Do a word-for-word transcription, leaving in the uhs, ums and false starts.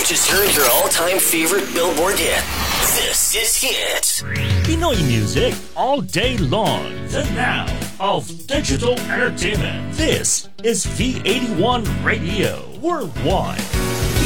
Just heard your all-time favorite Billboard hit. This is Hit. Pinoy music all day long. The now of digital entertainment. This is V eighty-one Radio Worldwide.